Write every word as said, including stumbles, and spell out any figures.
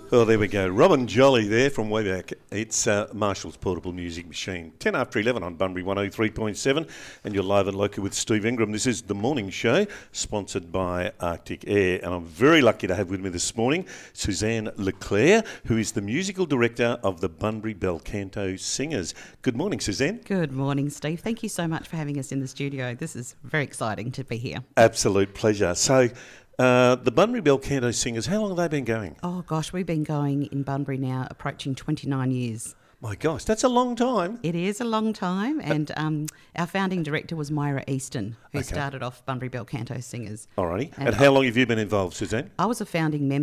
Well, there we go. Robin Jolly there from way back. It's uh, Marshall's Portable Music Machine. ten after eleven on Bunbury one oh three point seven, and you're live at Local with Steve Ingram. This is The Morning Show, sponsored by Arctic Air, and I'm very lucky to have with me this morning Suzanne Leclerc, who is the musical director of the Bunbury Bel Canto Singers. Good morning, Suzanne. Good morning, Steve. Thank you so much for having us in the studio. This is very exciting to be here. Absolute pleasure. So, Uh, the Bunbury Bel Canto Singers, how long have they been going? Oh gosh, we've been going in Bunbury now approaching twenty-nine years. My gosh, that's a long time. It is a long time, and um, our founding director was Myra Easton, who Okay. started off Bunbury Bel Canto Singers. Alrighty. And And how long have you been involved, Suzanne? I was a founding member